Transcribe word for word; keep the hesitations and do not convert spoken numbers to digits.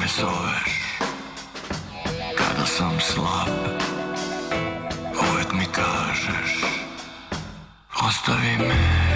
zoveš kada sam slab, uvek mi kažeš ostavi me.